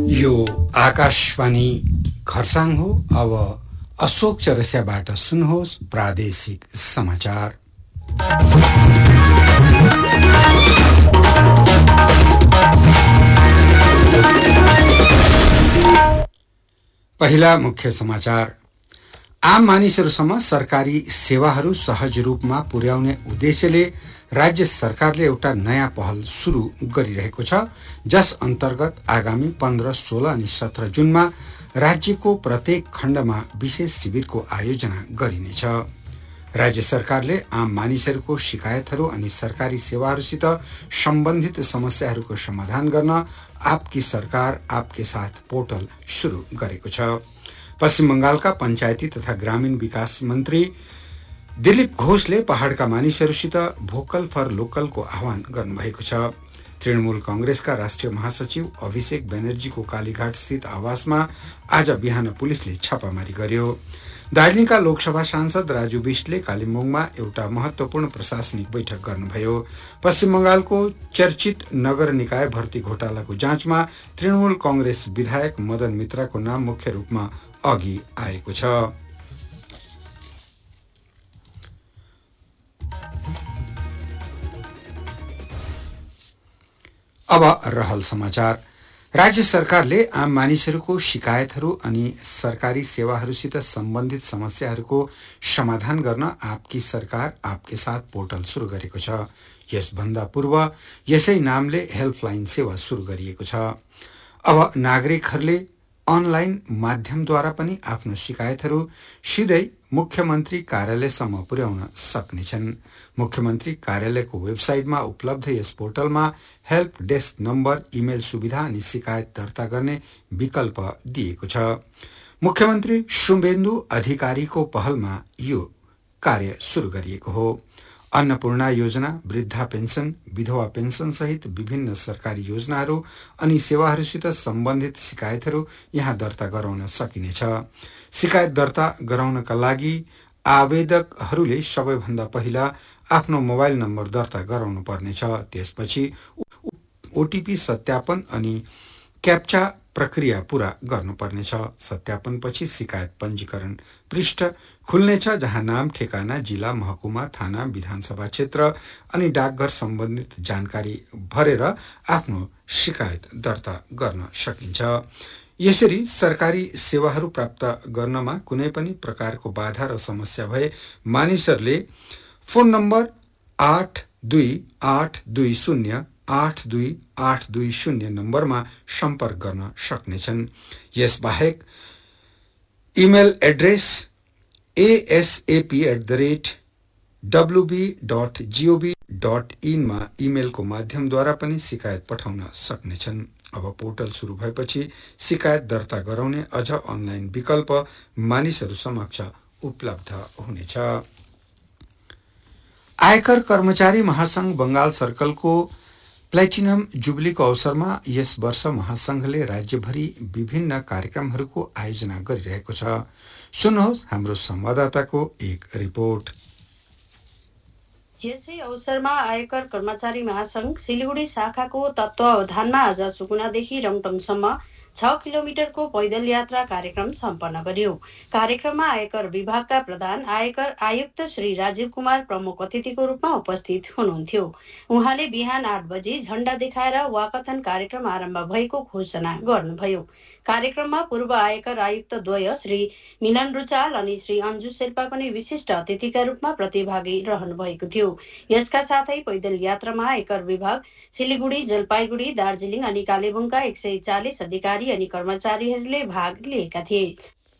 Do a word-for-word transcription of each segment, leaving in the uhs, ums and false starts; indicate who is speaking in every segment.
Speaker 1: यो आकाशवाणी खरसाङ हो। अब अशोक चौरसियाबाट सुन्नुहोस् प्रादेशिक समाचार। पहिला मुख्य समाचार। आम मानिसहरूसम्म सरकारी सेवाहरू सहज रूपमा पुर्याउने उद्देश्यले राज्य सरकारले एउटा नयाँ पहल सुरु गरिरहेको छ, जस अन्तर्गत आगामी पन्ध्र, सोह्र अनि सत्र जुनमा राज्यको प्रत्येक खण्डमा विशेष शिविरको आयोजना गरिनेछ। राज्य सरकारले आम मानिसहरूको शिकायतहरू अनि सरकारी सेवाहरूसित सम्बन्धित समस्याहरूको समाधान गर्न आपकी सरकार आपके साथ पोर्टल सुरु गरेको छ। पश्चिम बंगालका पञ्चायती तथा ग्रामीण विकास मन्त्री दिलीप घोषले पहाड़का मानिसहरूसित भोकल फर लोकलको आह्वान गर्नुभएको छ। तृणमूल कांग्रेसका राष्ट्रिय महासचिव अभिषेक ब्यानर्जीको कालीघाट स्थित आवासमा आज बिहान पुलिसले छापामारी गर्यो। दार्जिलिङका लोकसभा सांसद राजु बिष्टले कालिम्पोङमा एउटा महत्वपूर्ण प्रशासनिक बैठक गर्नुभयो। पश्चिम बंगालको चर्चित नगर निकाय भर्ती घोटालाको जाँचमा तृणमूल कांग्रेस विधायक मदन मित्राको नाम मुख्य रूपमा अघि आएको छ। अब रहल समाचार। राज्य सरकारले आम मानिसहरूको शिकायतहरू अनि सरकारी सेवाहरूसित सम्बन्धित समस्याहरूको समाधान गर्न आपकी सरकार आपके साथ पोर्टल सुरु गरेको छ। यसभन्दा पूर्व यसै नामले हेल्पलाइन सेवा सुरु गरिएको छ। अब नागरिकहरूले अनलाइन माध्यमद्वारा पनि आफ्नो शिकायतहरू सिधै मुख्यमन्त्री कार्यालयसम्म पुर्याउन सक्नेछन्। मुख्यमन्त्री कार्यालयको वेबसाइटमा उपलब्ध यस पोर्टलमा हेल्प डेस्क नम्बर, इमेल सुविधा अनि शिकायत दर्ता गर्ने विकल्प दिएको छ। मुख्यमन्त्री शुभेन्दु अधिकारीको पहलमा यो कार्य सुरु गरिएको हो। अन्नपूर्णा योजना, वृद्धा पेन्सन, विधवा पेन्सन सहित विभिन्न सरकारी योजनाहरू अनि सेवाहरूसित सम्बन्धित शिकायतहरू यहाँ दर्ता गराउन सकिनेछ। शिकायत दर्ता गराउनका लागि आवेदकहरूले सबैभन्दा पहिला आफ्नो मोबाइल नम्बर दर्ता गराउनु पर्नेछ। त्यसपछि ओटीपी सत्यापन अनि क्याप्चा प्रक्रिया पूरा गर्नुपर्नेछ। सत्यापनपछि शिकायत पञ्जीकरण पृष्ठ खुल्नेछ, जहाँ नाम, ठेगाना, जिल्ला, महकुमा, थाना, विधानसभा क्षेत्र अनि डाकघर सम्बन्धित जानकारी भरेर आफ्नो शिकायत दर्ता गर्न सकिन्छ। यसरी सरकारी सेवाहरू प्राप्त गर्नमा कुनै पनि प्रकारको बाधा र समस्या भए मानिसहरूले फोन नम्बर आठ दुई आठ दुई शून्य आठ दुई आठ दुई शून्य नम्बरमा सम्पर्क गर्न सक्नेछन्। यसबाहेक email address ASAP at the rate WB dot जिओभी dot इनमा इमेलको माध्यमद्वारा पनि शिकायत पठाउन सक्नेछन्। अब पोर्टल सुरु भएपछि शिकायत दर्ता गराउने अझ अनलाइन विकल्प मानिसहरू समक्ष उपलब्ध हुनेछ। आयकर कर्मचारी महासंघ बंगाल सर्कलको प्लेटिनम जुबलीको अवसरमा यस वर्ष महासंघले राज्यभरि विभिन्न कार्यक्रमहरूको आयोजना गरिरहेको छ। सुन्नुहोस् हाम्रो संवाददाताको एक रिपोर्ट।
Speaker 2: यसै अवसरमा आयकर कर्मचारी महासंघ सिलगढी शाखाको तत्वावधानमा आज सुकुनादेखि रङटङसम्म छ किलोमिटरको पैदल यात्रा कार्यक्रम सम्पन्न गर्यो। कार्यक्रममा आयकर विभागका प्रधान आयकर आयुक्त श्री राजीव कुमार प्रमुख अतिथिको रूपमा उपस्थित हुनुहुन्थ्यो। उहाँले बिहान आठ बजे झण्डा देखाएर वाकथन कार्यक्रम आरम्भ भएको घोषणा गर्नुभयो। कार्यक्रममा पूर्व आयकर आयुक्त द्वय श्री मिलन रुचाल अनि श्री अन्जु शेर्पा पनि विशिष्ट अतिथिका रूपमा प्रतिभागी रहनु भएको थियो। यसका साथै पैदल यात्रामा आयकर विभाग सिलिगुडी, जलपाइगुडी, दार्जिलिङ अनि कालेबुङका एक सय चालिस अधिकारी अनि कर्मचारीहरूले भाग लिएका थिए।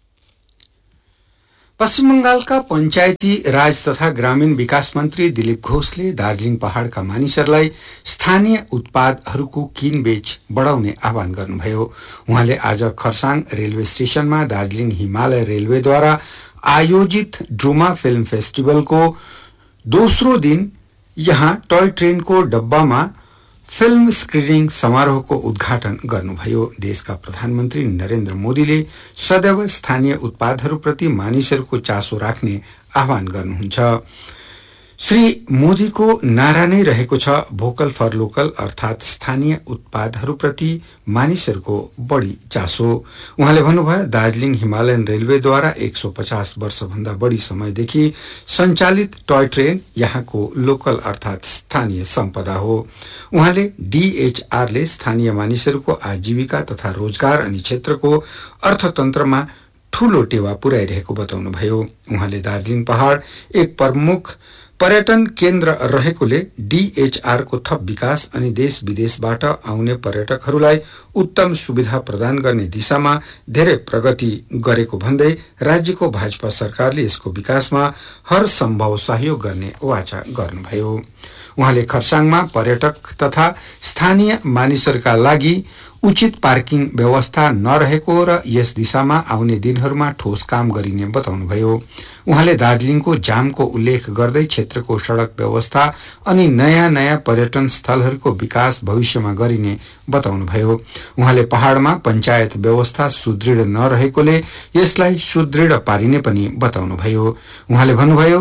Speaker 1: पश्चिम बंगालका पञ्चायती राज तथा ग्रामीण विकास मन्त्री दिलीप घोषले दार्जिलिङ पहाड़का मानिसहरूलाई स्थानीय उत्पादहरूको किनबेच बढाउने आह्वान गर्नुभयो। उहाँले आज खरसाङ रेलवे स्टेशनमा दार्जिलिङ हिमालय रेलवेद्वारा आयोजित ड्रुमा फिल्म फेस्टिभलको दोस्रो दिन यहाँ टोय ट्रेनको डब्बामा फिल्म स्क्रिनिङ समारोहको उद्घाटन गर्नुभयो। देशका प्रधानमन्त्री नरेन्द्र मोदीले सदैव स्थानीय उत्पादहरूप्रति मानिसहरूको चासो राख्ने आह्वान गर्नुहुन्छ। श्री मोदीको नारा नै रहेको छ भोकल फर लोकल अर्थात स्थानीय उत्पादहरूप्रति मानिसहरूको बढी चासो। उहाँले भन्नुभयो दार्जिलिङ हिमालयन रेलवेद्वारा एक सौ पचास वर्षभन्दा बढी समयदेखि सञ्चालित टय ट्रेन यहाँको लोकल अर्थात स्थानीय सम्पदा हो। उहाँले डीएचआरले स्थानीय मानिसहरूको आजीविका तथा रोजगार अनि क्षेत्रको अर्थतन्त्रमा ठूलो टेवा पुर्याइरहेको बताउनुभयो। उहाँले दार्जिलिङ पहाड़ एक प्रमुख पर्यटन केन्द्र रहेकोले डीएचआर को थप विकास अनि देश विदेशबाट आउने पर्यटकहरूलाई उत्तम सुविधा प्रदान गर्ने दिशामा धेरै प्रगति गरेको भन्दै राज्यको भाजपा सरकारले यसको विकासमा हर सम्भव सहयोग गर्ने वाचा गर्नुभयो। उहाँले खरसाङमा पर्यटक तथा स्थानीय मानिसहरूका लागि उचित पार्किङ व्यवस्था नरहेको र यस दिशामा आउने दिनहरूमा ठोस काम गरिने बताउनुभयो। उहाँले दार्जिलिङको जामको उल्लेख गर्दै क्षेत्रको सड़क व्यवस्था अनि नयाँ नयाँ पर्यटन स्थलहरूको विकास भविष्यमा गरिने बताउनुभयो। उहाँले पहाड़मा पञ्चायत व्यवस्था सुदृढ नरहेकोले यसलाई सुदृढ पारिने पनि बताउनुभयो। उहाँले भन्नुभयो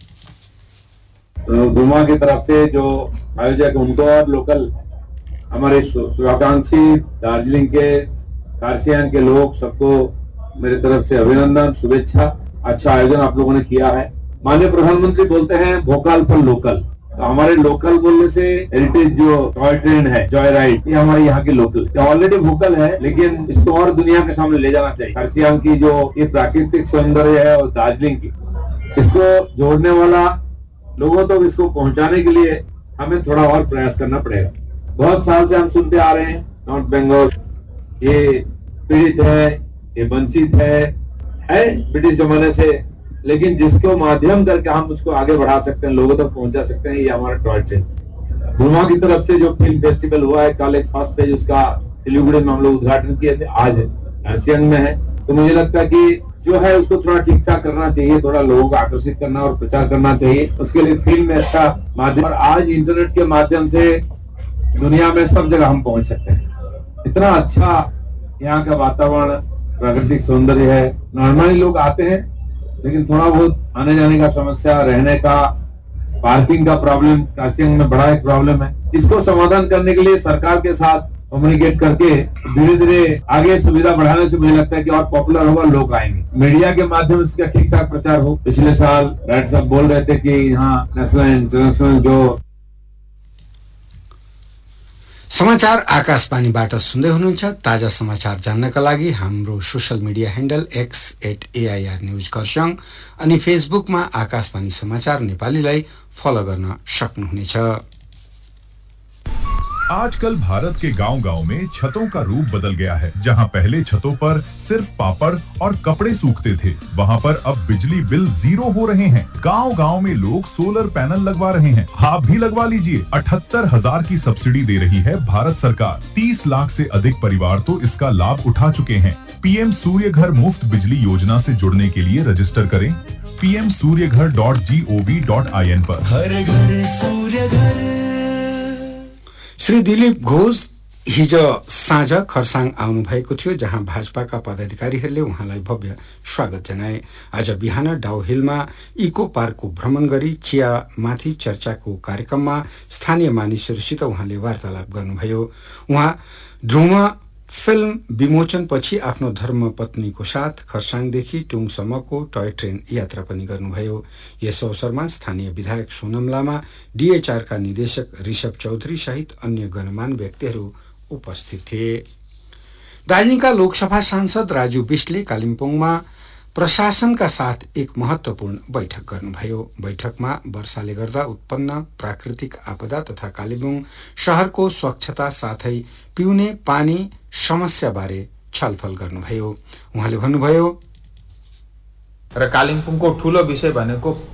Speaker 3: गुमा की तरफ से जो आयोजक उनको और लोकल हमारे शुभाकांक्षी दार्जिलिंग के कार्सियान के लोग सबको मेरी तरफ से अभिनंदन शुभेच्छा। अच्छा आयोजन आप लोगों ने किया है। माननीय प्रधानमंत्री बोलते हैं भोकाल पर लोकल, तो हमारे लोकल बोलने से हेरिटेज जो टॉय ट्रेन है जॉय राइड ये हमारे यहाँ की लोकल ऑलरेडी भोकल है, लेकिन इसको और दुनिया के सामने ले जाना चाहिए। कार्सियान की जो ये प्राकृतिक सौंदर्य है और दार्जिलिंग की इसको जोड़ने वाला लोगों तक तो इसको पहुंचाने के लिए हमें थोड़ा और प्रयास करना पड़ेगा। बहुत साल से हम सुनते आ रहे हैं नॉर्थ बंगाल ये पीड़ित है, ये वंचित है है ब्रिटिश जमाने से, लेकिन जिसको माध्यम करके हम उसको आगे बढ़ा सकते हैं, लोगों तक पहुंचा सकते हैं, ये हमारा टॉय ट्रेन। गुमा की तरफ से जो फिल्म फेस्टिवल हुआ है कल एक फर्स्ट पेज उसका सिलीगुड़ी में हम लोग उद्घाटन किए थे, आज कार्सियंग में है। तो मुझे लगता है कि जो है उसको थोड़ा ठीक ठाक करना चाहिए, थोड़ा लोगों को आकर्षित करना और प्रचार करना चाहिए। उसके लिए फिल्म में अच्छा माध्यम और आज इंटरनेट के माध्यम से दुनिया में सब जगह हम पहुंच सकते हैं। इतना अच्छा यहाँ का वातावरण प्राकृतिक सौंदर्य है। नॉर्मली लोग आते हैं लेकिन थोड़ा बहुत आने जाने का समस्या, रहने का, पार्किंग का प्रॉब्लम कार्सियंग में बड़ा एक प्रॉब्लम है। इसको समाधान करने के लिए सरकार के साथ कम्युनिकेट करके धीरे धीरे आगे सुविधा बढ़ाने से मुझे लगता है कि और पॉपुलर होगा, लोग आएंगे। मीडिया के माध्यम से इसका ठीक ठाक प्रचार हो। पिछले साल राइट साहब बोल रहे थे कि यहाँ नेशनल इंटरनेशनल जो
Speaker 1: समाचार आकाशवाणीबाट सुन्दै हुनुहुन्छ। ताजा समाचार जान्नका लागि हाम्रो social media handle x at AIR news Kurseong अनि फेसबुकमा आकाशवाणी समाचार नेपालीलाई फलो गर्न सक्नुहुनेछ।
Speaker 4: आजकल भारत के गांव-गांव में छतों का रूप बदल गया है। जहां पहले छतों पर सिर्फ पापड़ और कपड़े सूखते थे, वहां पर अब बिजली बिल जीरो हो रहे हैं। गांव-गांव में लोग सोलर पैनल लगवा रहे हैं। आप भी लगवा लीजिए। अठहत्तर हजार की सब्सिडी दे रही है भारत सरकार। तीस लाख से अधिक परिवार तो इसका लाभ उठा चुके हैं। पीएम सूर्य घर मुफ्त बिजली योजना से जुड़ने के लिए रजिस्टर करें पी एम सूर्य घर dot G O V dot I N पर। हर घर सूर्य घर।
Speaker 1: श्री दिलीप घोष हिजो साँझ खरसाङ आउनु भएको थियो, जहाँ भाजपाका पदाधिकारीहरूले उहाँलाई भव्य स्वागत जनाए। आज बिहान डाउ हिलमा इको पार्कको भ्रमण गरी चियामाथि चर्चाको कार्यक्रममा स्थानीय मानिसहरूसित उहाँले वार्तालाप गर्नुभयो। उहाँ ध्रुव फिल्म विमोचनपछि आफ्नो धर्मपत्नीको साथ खरसाङदेखि टुङसम्मको टय ट्रेन यात्रा पनि गर्नुभयो। यस अवसरमा स्थानीय विधायक सोनम लामा, डीएचआरका निर्देशक ऋषभ चौधरी सहित अन्य गणमान्य व्यक्तिहरू उपस्थित थिए। दार्जिलिङका लोकसभा सांसद राजु बिष्टले कालिम्पोङमा प्रशासनका साथ एक महत्वपूर्ण बैठक गर्नुभयो। बैठकमा वर्षाले गर्दा उत्पन्न प्राकृतिक आपदा तथा कालिम्पोङ शहरको स्वच्छता साथै पिउने पानी समस्याबारे छलफल गर्नुभयो। उहाँले भन्नुभयो
Speaker 5: र कालिम्पोङको ठूलो विषय भनेको